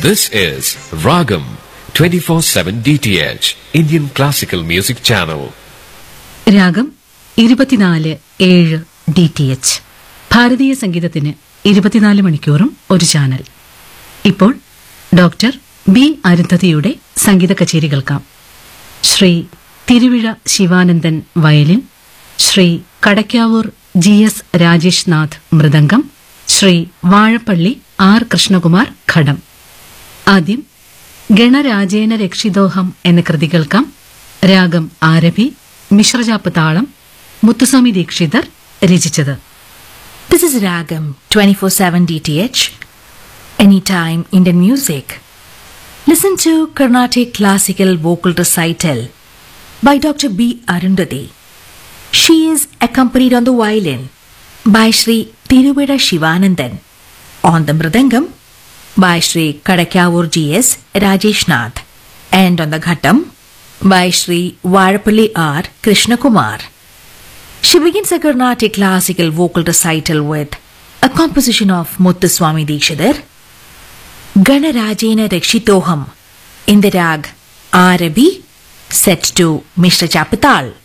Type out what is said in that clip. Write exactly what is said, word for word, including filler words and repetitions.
This is Ragam twenty-four seven D T H, Indian Classical Music Channel. രാഗം ഇരുപത്തിനാല് ഏഴ് D T H, ഭാരതീയ സംഗീതത്തിന് ഇരുപത്തിനാല് മണിക്കൂറും ഒരു ചാനൽ. ഇപ്പോൾ ഡോക്ടർ ബി അരുന്ധതിയുടെ സംഗീത കച്ചേരി കേൾക്കാം. Shri Thiruvizha Sivanandan violin, Shri Kadakkavoor G S Rajesh Nath mridangam, Shri Vazhappally R Krishnakumar ഘടം. ആദ്യം ഗണരാജേന രക്ഷിതോഹം എന്ന കൃതി കേൾക്കാം. രാഗം ആരഭി, മിശ്രജാപ്പ് താളം, മുത്തുസ്വാമി ദീക്ഷിതർ രചിച്ചത്. This is Ragam twenty-four seven D T H, Anytime Indian Music. Listen to Carnatic Classical Vocal Recital by Doctor B. Arundhati. She is accompanied on the violin by Shri Tiruvida Shivanandan, on the mridangam by Shri Kadakavur G S Rajesh Nath, and on the ghattam by Shri Varapalli R Krishnakumar. She begins a Carnatic classical vocal recital with a composition of Muthuswami Dikshidhar, Ganarajena Rakshitoham in the rag Arabi, set to Mishra Chapital.